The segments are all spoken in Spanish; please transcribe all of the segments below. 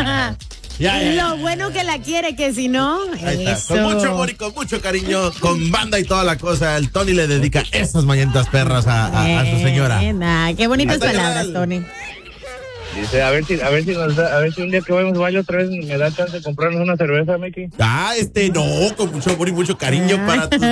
Lo bueno que la quiere, que si no, eso. Con mucho amor y con mucho cariño, con banda y toda la cosa, el Tony le dedica esas mañanitas perras a su señora. Qué bonitas palabras, Tony. Dice, a ver si un día que vamos a baño otra vez me da chance de comprarnos una cerveza, Mickey. No, con mucho amor y mucho cariño para tu.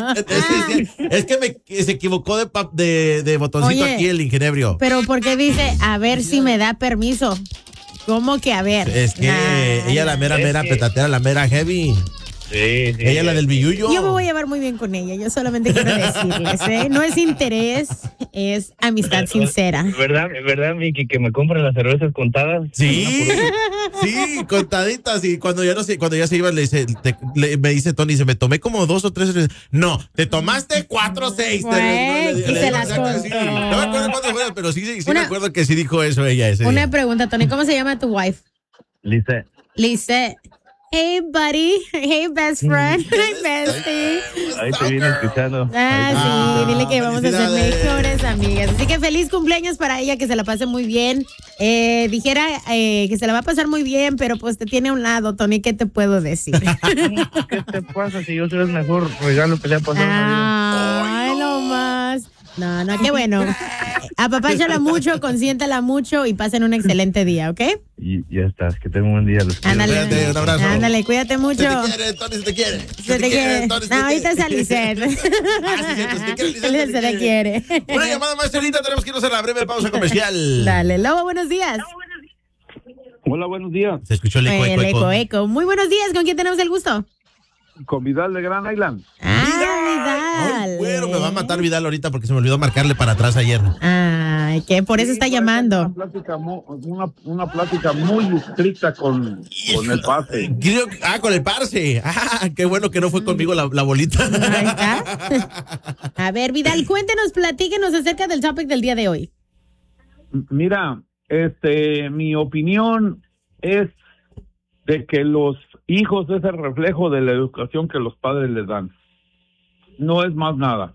Es que se equivocó de botoncito. Oye, aquí el ingeniero. Pero ¿por qué dice, a ver si me da permiso? ¿Cómo que a ver? Es que ella la mera petatera, la mera heavy. Sí. Ella la del billullo. Yo me voy a llevar muy bien con ella. Yo solamente quiero decirles, no es interés, es amistad sincera. ¿Verdad, Mickey, que me compran las cervezas contadas? Sí, contaditas. Y cuando ya se iba, me dice Tony, me tomé como 2 o 3. No, te tomaste 4 o 6. Y se las contó. Sí, no me acuerdo cuántas fueron, pero sí me acuerdo que sí dijo eso ella ese Una día. pregunta, Tony, ¿cómo se llama tu wife? Lizette. Hey, buddy. Hey, best friend. Hey, bestie. Ahí te viene escuchando. Sí, dile que vamos a ser mejores amigas. Así que feliz cumpleaños para ella, que se la pase muy bien. Dijera que se la va a pasar muy bien, pero pues te tiene a un lado, Tony, ¿qué te puedo decir? ¿Qué te pasa si yo soy el mejor regalo que le ha pasado? Ay, no más. No, qué bueno. Apapáchala mucho, consiéntala mucho y pasen un excelente día, ¿ok? Y ya estás, que tengo un buen día. Ándale, un abrazo. Ándale, cuídate mucho. Se te quiere. Se te quiere. No, ahorita es Alicet. Se te quiere. Una llamada más, Celita, tenemos que irnos a la breve pausa comercial. Dale, Lobo, buenos días. Hola, buenos días. Se escuchó el eco. Muy buenos días, ¿con quién tenemos el gusto? Con Vidal de Grand Island. Vidal. Bueno, me va a matar Vidal ahorita porque se me olvidó marcarle para atrás ayer. Que por eso está llamando. Una plática muy estricta con el parce. Con el parce. Qué bueno que no fue conmigo la bolita. Ahí está. A ver, Vidal, cuéntenos, platíquenos acerca del topic del día de hoy. Mira, mi opinión es de que los hijos es el reflejo de la educación que los padres les dan. No es más nada.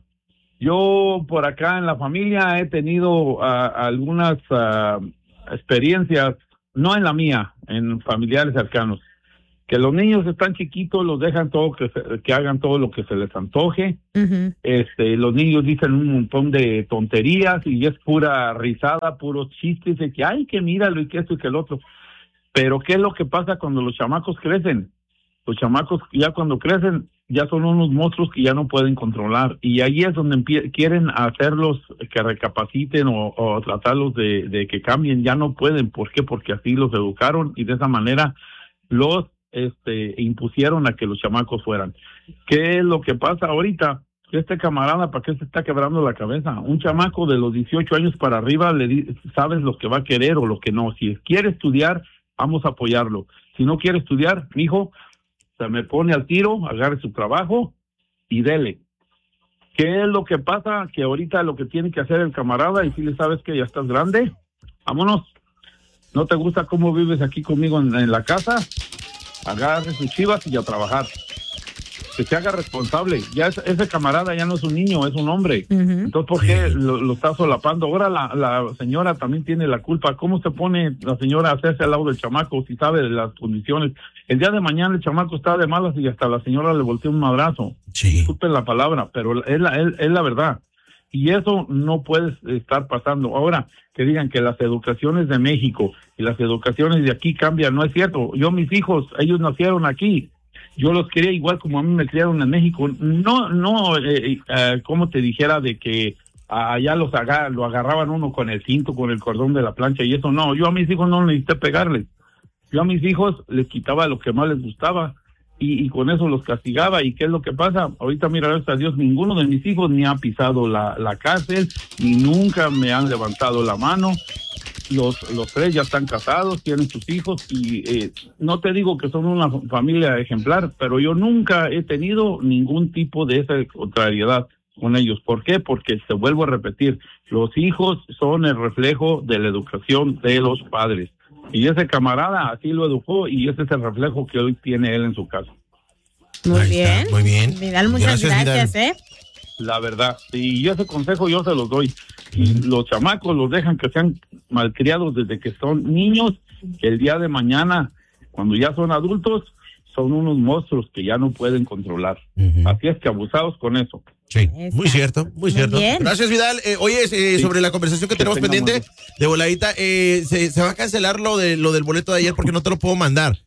Yo por acá en la familia he tenido algunas experiencias, no en la mía, en familiares cercanos, que los niños están chiquitos, los dejan todo que hagan todo lo que se les antoje. Uh-huh. Los niños dicen un montón de tonterías y es pura risada, puros chistes de que ay, que míralo y que esto y que el otro. Pero ¿qué es lo que pasa cuando los chamacos crecen? Los chamacos ya cuando crecen ya son unos monstruos que ya no pueden controlar. Y ahí es donde quieren hacerlos que recapaciten o tratarlos de que cambien. Ya no pueden. ¿Por qué? Porque así los educaron y de esa manera los impusieron a que los chamacos fueran. ¿Qué es lo que pasa ahorita? Este camarada, ¿para qué se está quebrando la cabeza? Un chamaco de los 18 años para arriba, sabes lo que va a querer o lo que no. Si quiere estudiar, vamos a apoyarlo. Si no quiere estudiar, mijo, se me pone al tiro, agarre su trabajo y dele. ¿Qué es lo que pasa? Que ahorita lo que tiene que hacer el camarada, y si le sabes que ya estás grande, vámonos. ¿No te gusta cómo vives aquí conmigo en la casa? Agarre sus chivas y a trabajar. Que se haga responsable. Ya ese camarada ya no es un niño, es un hombre. Uh-huh. Entonces, ¿por qué lo está solapando? Ahora la señora también tiene la culpa. ¿Cómo se pone la señora a hacerse al lado del chamaco si sabe de las condiciones? El día de mañana el chamaco está de malas y hasta la señora le voltea un madrazo. Sí. Disculpen la palabra, pero es la verdad. Y eso no puede estar pasando. Ahora, que digan que las educaciones de México y las educaciones de aquí cambian, no es cierto. Yo, mis hijos, ellos nacieron aquí. Yo los quería igual como a mí me criaron en México. No, como te dijera de que allá lo agarraban uno con el cinto, con el cordón de la plancha y eso no. Yo a mis hijos no necesité pegarles. Yo a mis hijos les quitaba lo que más les gustaba y con eso los castigaba. ¿Y qué es lo que pasa? Ahorita, mira, gracias a Dios, ninguno de mis hijos ni ha pisado la cárcel, ni nunca me han levantado la mano. Los tres ya están casados, tienen sus hijos y no te digo que son una familia ejemplar, pero yo nunca he tenido ningún tipo de esa contrariedad con ellos. ¿Por qué? Porque te vuelvo a repetir, los hijos son el reflejo de la educación de los padres. Y ese camarada así lo educó y ese es el reflejo que hoy tiene él en su casa. Muy bien. Muy bien. Vidal, muchas gracias. la verdad. Y ese consejo yo se los doy. Y los chamacos los dejan que sean malcriados desde que son niños, que el día de mañana, cuando ya son adultos, son unos monstruos que ya no pueden controlar. Así es que abusados con eso. Sí, muy cierto, muy cierto. Bien. Gracias, Vidal. Oye, Sí. sobre la conversación que tenemos pendiente de voladita, se va a cancelar lo del boleto de ayer porque no te lo puedo mandar.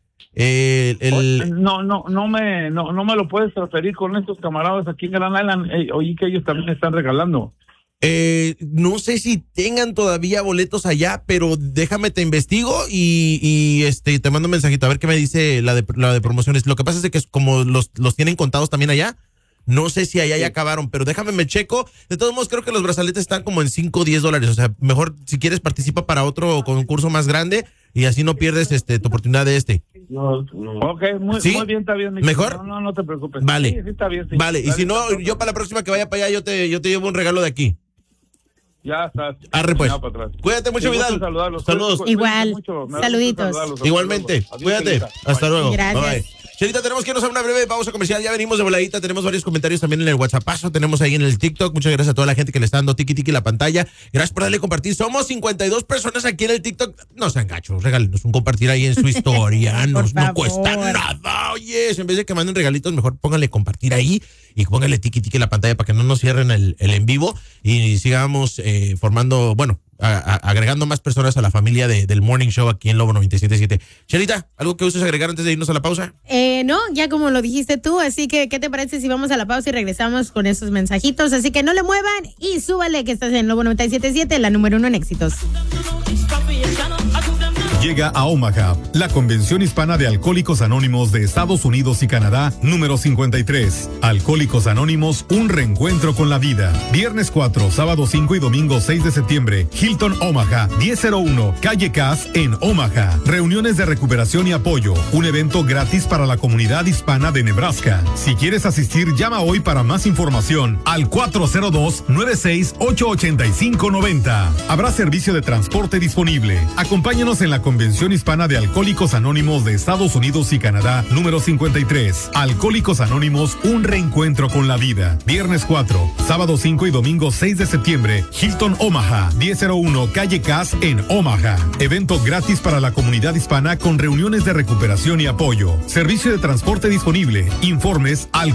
No me lo puedes transferir con estos camaradas aquí en Grand Island. Oí que ellos también están regalando. No sé si tengan todavía boletos allá, pero déjame te investigo y te mando un mensajito a ver qué me dice la de promociones. Lo que pasa es que como los tienen contados también allá, no sé si allá ya acabaron, pero déjame me checo. De todos modos, creo que los brazaletes están como en $5 o $10. O sea, mejor si quieres participa para otro concurso más grande y así no pierdes tu oportunidad de No. Ok, ¿Sí? muy bien, está bien. ¿Mejor? No te preocupes. Vale. Sí, está bien. Sí. Vale, y Dale, si no, está bien. yo para la próxima que vaya para allá, yo te llevo un regalo de aquí. Ya estás. Arre pues. Ya para atrás. Cuídate mucho, Me gusta Vidal. saludarlos. Saludos. Cuídense Igual. mucho. Me gusta Saluditos. saludarlos. Igualmente. Adiós, Cuídate. Chelita. Hasta Bye. luego. Gracias. Bye. Chelita, tenemos que irnos a una breve pausa comercial. Ya venimos de voladita. Tenemos varios comentarios también en el WhatsAppazo. Tenemos ahí en el TikTok. Muchas gracias a toda la gente que le está dando tiki la pantalla. Gracias por darle a compartir. Somos 52 personas aquí en el TikTok. No sean gachos. Regálenos un compartir ahí en su historia. No cuesta nada. Oye, en vez de que manden regalitos, mejor pónganle compartir ahí y pónganle tiki la pantalla para que no nos cierren el en vivo y sigamos formando, bueno, agregando más personas a la familia del Morning Show aquí en Lobo 97.7. Chelita, ¿algo que uses agregar antes de irnos a la pausa? No, ya como lo dijiste tú, así que ¿qué te parece si vamos a la pausa y regresamos con esos mensajitos? Así que no le muevan y súbale que estás en Lobo 97.7, la número 1 en éxitos. Llega a Omaha la Convención Hispana de Alcohólicos Anónimos de Estados Unidos y Canadá número 53. Alcohólicos Anónimos, un reencuentro con la vida. Viernes 4, sábado 5 y domingo 6 de septiembre. Hilton Omaha, 1001, calle Cass en Omaha. Reuniones de recuperación y apoyo. Un evento gratis para la comunidad hispana de Nebraska. Si quieres asistir, llama hoy para más información al 402-968-8590. Habrá servicio de transporte disponible. Acompáñanos en la Convención Hispana de Alcohólicos Anónimos de Estados Unidos y Canadá número 53. Alcohólicos Anónimos, un reencuentro con la vida. Viernes 4, sábado 5 y domingo 6 de septiembre. Hilton Omaha, 1001 calle Cass en Omaha. Evento gratis para la comunidad hispana con reuniones de recuperación y apoyo. Servicio de transporte disponible. Informes al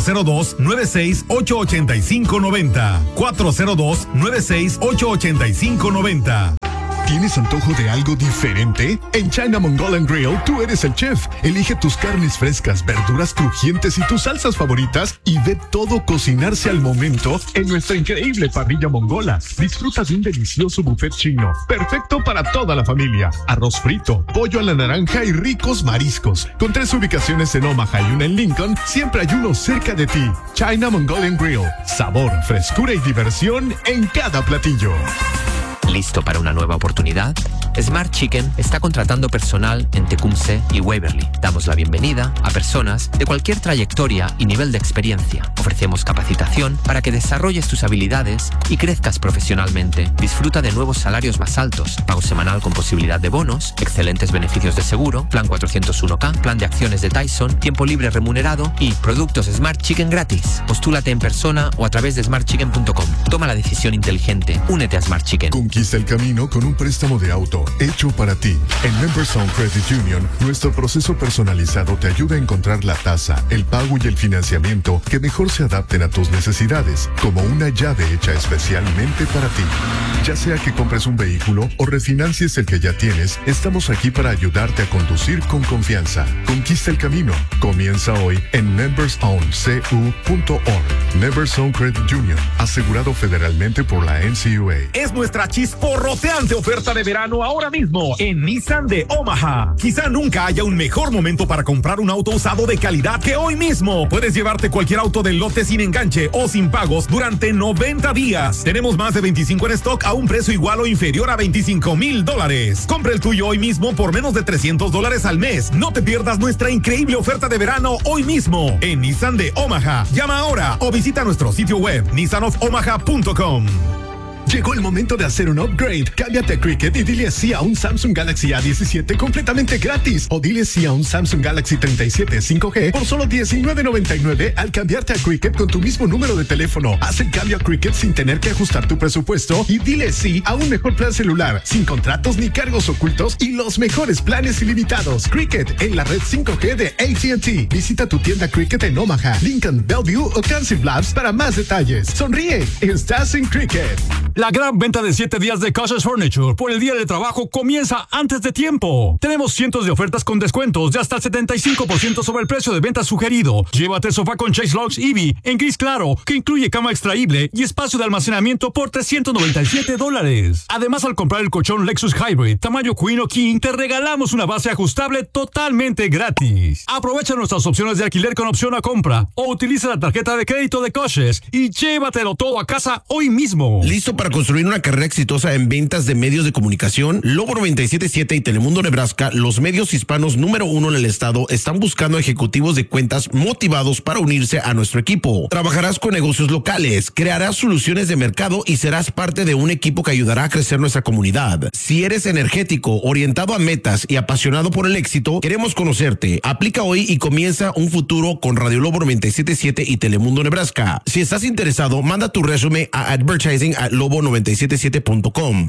402-968-8590. 402-968-8590. ¿Tienes antojo de algo diferente? En China Mongolian Grill, tú eres el chef. Elige tus carnes frescas, verduras crujientes y tus salsas favoritas y ve todo cocinarse al momento en nuestra increíble parrilla mongola. Disfruta de un delicioso buffet chino, perfecto para toda la familia. Arroz frito, pollo a la naranja y ricos mariscos. Con 3 ubicaciones en Omaha y una en Lincoln, siempre hay uno cerca de ti. China Mongolian Grill. Sabor, frescura y diversión en cada platillo. ¿Listo para una nueva oportunidad? Smart Chicken está contratando personal en Tecumseh y Waverly. Damos la bienvenida a personas de cualquier trayectoria y nivel de experiencia. Ofrecemos capacitación para que desarrolles tus habilidades y crezcas profesionalmente. Disfruta de nuevos salarios más altos, pago semanal con posibilidad de bonos, excelentes beneficios de seguro, plan 401k, plan de acciones de Tyson, tiempo libre remunerado y productos Smart Chicken gratis. Postúlate en persona o a través de smartchicken.com. Toma la decisión inteligente. Únete a Smart Chicken. Conquista el camino con un préstamo de auto hecho para ti. En Members Home Credit Union, nuestro proceso personalizado te ayuda a encontrar la tasa, el pago y el financiamiento que mejor se adapten a tus necesidades, como una llave hecha especialmente para ti. Ya sea que compres un vehículo o refinancies el que ya tienes, estamos aquí para ayudarte a conducir con confianza. Conquista el camino. Comienza hoy en membersowncu.org. Members Home Credit Union, asegurado federalmente por la NCUA. Es nuestra chisporroteante oferta de verano ahora mismo en Nissan de Omaha. Quizá nunca haya un mejor momento para comprar un auto usado de calidad que hoy mismo. Puedes llevarte cualquier auto del lote sin enganche o sin pagos durante 90 días. Tenemos más de 25 en stock a un precio igual o inferior a $25,000. Compra el tuyo hoy mismo por menos de $300 al mes. No te pierdas nuestra increíble oferta de verano hoy mismo en Nissan de Omaha. Llama ahora o visita nuestro sitio web nissanofOmaha.com. Llegó el momento de hacer un upgrade. Cámbiate a Cricket y dile sí a un Samsung Galaxy A17 completamente gratis. O dile sí a un Samsung Galaxy 37 5G por solo $19.99 al cambiarte a Cricket con tu mismo número de teléfono. Haz el cambio a Cricket sin tener que ajustar tu presupuesto y dile sí a un mejor plan celular, sin contratos ni cargos ocultos y los mejores planes ilimitados. Cricket en la red 5G de AT&T. Visita tu tienda Cricket en Omaha, Lincoln, Bellevue o Council Bluffs para más detalles. Sonríe, estás en Cricket. La gran venta de 7 días de Cautious Furniture por el Día del Trabajo comienza antes de tiempo. Tenemos cientos de ofertas con descuentos de hasta el 75% sobre el precio de venta sugerido. Llévate el sofá con Chase Lux Eevee en gris claro, que incluye cama extraíble y espacio de almacenamiento por $397. Además, al comprar el colchón Lexus Hybrid tamaño Queen o King, te regalamos una base ajustable totalmente gratis. Aprovecha nuestras opciones de alquiler con opción a compra o utiliza la tarjeta de crédito de Cautious y llévatelo todo a casa hoy mismo. ¿Listo para construir una carrera exitosa en ventas de medios de comunicación? Lobo 97.7 y Telemundo Nebraska, los medios hispanos número 1 en el estado, están buscando ejecutivos de cuentas motivados para unirse a nuestro equipo. Trabajarás con negocios locales, crearás soluciones de mercado y serás parte de un equipo que ayudará a crecer nuestra comunidad. Si eres energético, orientado a metas y apasionado por el éxito, queremos conocerte. Aplica hoy y comienza un futuro con Radio Lobo 97.7 y Telemundo Nebraska. Si estás interesado, manda tu resumen a advertising@lobo977.com.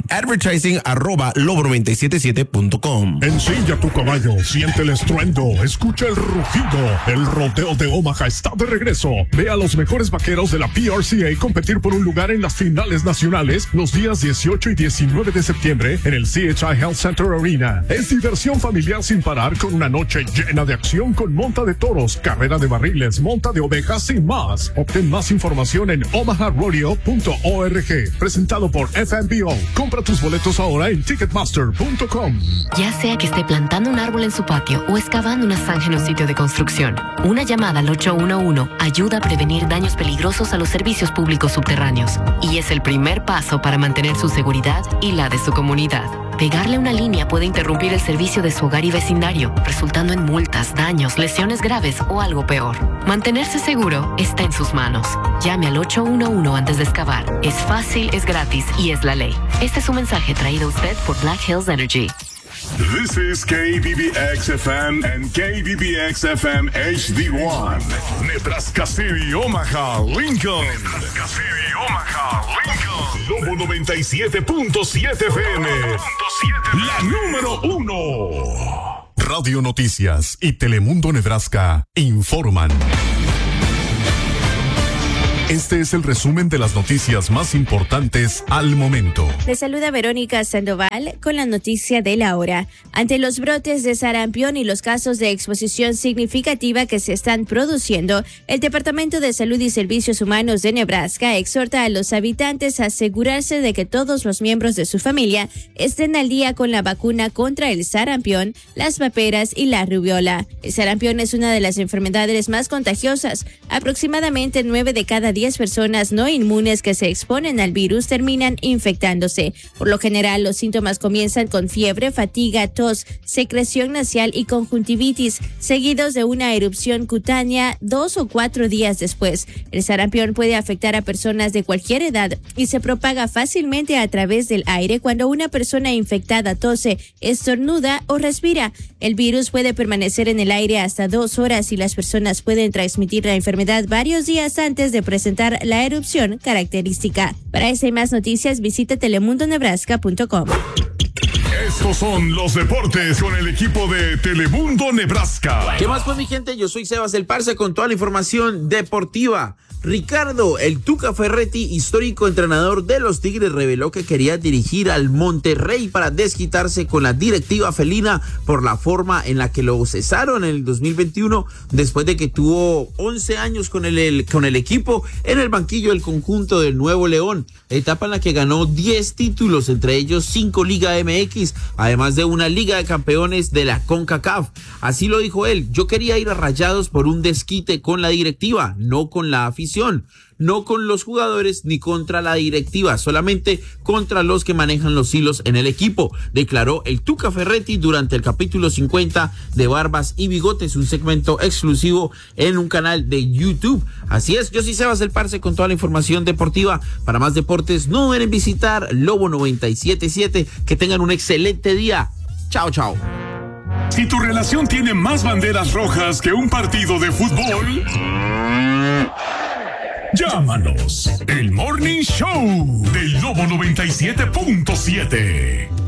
advertising@lobo977.com. Ensilla tu caballo, siente el estruendo, escucha el rugido. El rodeo de Omaha está de regreso. Ve a los mejores vaqueros de la PRCA competir por un lugar en las finales nacionales los días 18 y 19 de septiembre en el CHI Health Center Arena. Es diversión familiar sin parar con una noche llena de acción con monta de toros, carrera de barriles, monta de ovejas y más. Obtén más información en omaharodeo.org. Presentado por FMBO. Compra tus boletos ahora en ticketmaster.com. Ya sea que esté plantando un árbol en su patio o excavando una zanja en un sitio de construcción, una llamada al 811 ayuda a prevenir daños peligrosos a los servicios públicos subterráneos y es el primer paso para mantener su seguridad y la de su comunidad. Pegarle una línea puede interrumpir el servicio de su hogar y vecindario, resultando en multas, daños, lesiones graves o algo peor. Mantenerse seguro está en sus manos. Llame al 811 antes de excavar. Es fácil, es gratis y es la ley. Este es un mensaje traído a usted por Black Hills Energy. This is KBBX-FM and KBBX-FM HD1. Nebraska City, Omaha, Lincoln. Nebraska City, Omaha, Lincoln. Lobo 97.7 FM. La número 1. Radio Noticias y Telemundo Nebraska informan. Este es el resumen de las noticias más importantes al momento. Les saluda Verónica Sandoval con la noticia de la hora. Ante los brotes de sarampión y los casos de exposición significativa que se están produciendo, el Departamento de Salud y Servicios Humanos de Nebraska exhorta a los habitantes a asegurarse de que todos los miembros de su familia estén al día con la vacuna contra el sarampión, las paperas y la rubiola. El sarampión es una de las enfermedades más contagiosas. Aproximadamente 9 de cada 10 personas no inmunes que se exponen al virus terminan infectándose. Por lo general, los síntomas comienzan con fiebre, fatiga, tos, secreción nasal y conjuntivitis, seguidos de una erupción cutánea 2 o 4 días después. El sarampión puede afectar a personas de cualquier edad y se propaga fácilmente a través del aire cuando una persona infectada tose, estornuda o respira. El virus puede permanecer en el aire hasta 2 horas y las personas pueden transmitir la enfermedad varios días antes de presentar la erupción característica. Para esa y más noticias, visita telemundonebraska.com. Estos son los deportes con el equipo de Telemundo Nebraska. ¿Qué más pues, mi gente? Yo soy Sebas el Parse con toda la información deportiva. Ricardo El Tuca Ferretti, histórico entrenador de los Tigres, reveló que quería dirigir al Monterrey para desquitarse con la directiva felina por la forma en la que lo cesaron en el 2021 después de que tuvo 11 años con el equipo en el banquillo del conjunto del Nuevo León, etapa en la que ganó 10 títulos, entre ellos 5 Liga MX, además de una Liga de Campeones de la CONCACAF. Así lo dijo él: yo quería ir a Rayados por un desquite con la directiva, no con la afición. afición, no con los jugadores ni contra la directiva, solamente contra los que manejan los hilos en el equipo, declaró el Tuca Ferretti durante el capítulo 50 de Barbas y Bigotes, un segmento exclusivo en un canal de YouTube. Así es, yo soy Sebas el Parce con toda la información deportiva. Para más deportes, no deben visitar Lobo 97.7. Que tengan un excelente día. Chao, chao. Si tu relación tiene más banderas rojas que un partido de fútbol, llámanos. El Morning Show del Lobo 97.7.